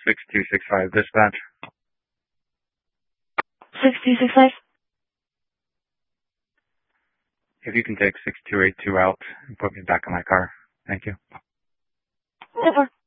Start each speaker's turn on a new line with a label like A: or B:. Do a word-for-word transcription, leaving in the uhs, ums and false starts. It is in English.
A: six two six five dispatch.
B: six two six five?
A: If you can take six two eight two out and put me back in my car. Thank you.
B: Over.